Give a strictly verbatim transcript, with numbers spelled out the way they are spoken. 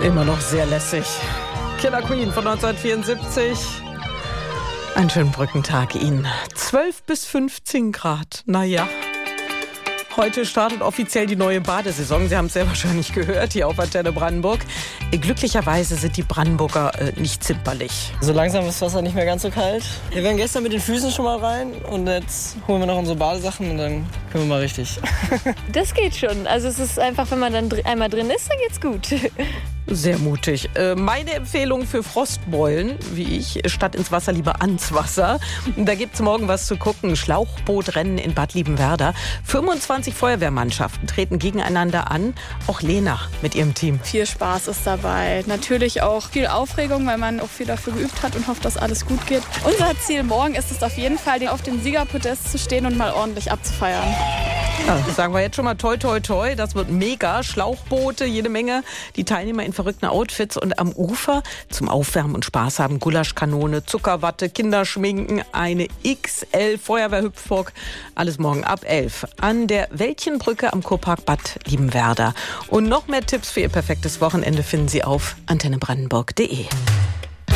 Immer noch sehr lässig. Killer Queen von neunzehnhundertvierundsiebzig. Einen schönen Brückentag Ihnen. zwölf bis fünfzehn Grad. Naja. Heute startet offiziell die neue Badesaison. Sie haben es sehr wahrscheinlich gehört, hier auf Antenne Brandenburg. Glücklicherweise sind die Brandenburger äh, nicht zimperlich. So langsam ist das Wasser nicht mehr ganz so kalt. Wir waren gestern mit den Füßen schon mal rein und jetzt holen wir noch unsere Badesachen und dann können wir mal richtig. Das geht schon. Also es ist einfach, wenn man dann dr- einmal drin ist, dann geht's gut. Sehr mutig. Äh, meine Empfehlung für Frostbeulen, wie ich, statt ins Wasser lieber ans Wasser. Da gibt's morgen was zu gucken. Schlauchbootrennen in Bad Liebenwerda. fünfundzwanzig Feuerwehrmannschaften treten gegeneinander an. Auch Lena mit ihrem Team. Viel Spaß ist dabei. Natürlich auch viel Aufregung, weil man auch viel dafür geübt hat und hofft, dass alles gut geht. Unser Ziel morgen ist es auf jeden Fall, auf dem Siegerpodest zu stehen und mal ordentlich abzufeiern. Ja, sagen wir jetzt schon mal toi toi toi, das wird mega. Schlauchboote, jede Menge, die Teilnehmer in verrückten Outfits und am Ufer zum Aufwärmen und Spaß haben Gulaschkanone, Zuckerwatte, Kinderschminken, eine X L Feuerwehrhüpfburg. Alles morgen ab elf an der Wäldchenbrücke am Kurpark Bad Liebenwerda. Und noch mehr Tipps für Ihr perfektes Wochenende finden Sie auf antenne brandenburg punkt de.